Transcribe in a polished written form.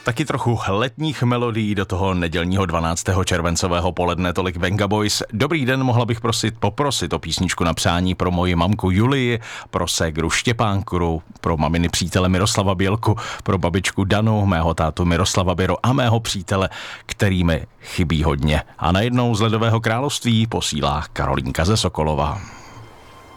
Taky trochu letních melodií do toho nedělního 12. červencového poledne, tolik Venga Boys. Dobrý den, mohla bych poprosit o písničku na přání pro moji mamku Julii, pro ségru Štěpánku, pro maminy přítele Miroslava Bělku, pro babičku Danu, mého tátu Miroslava Běru a mého přítele, který mi chybí hodně. A najednou z Ledového království posílá Karolínka ze Sokolova.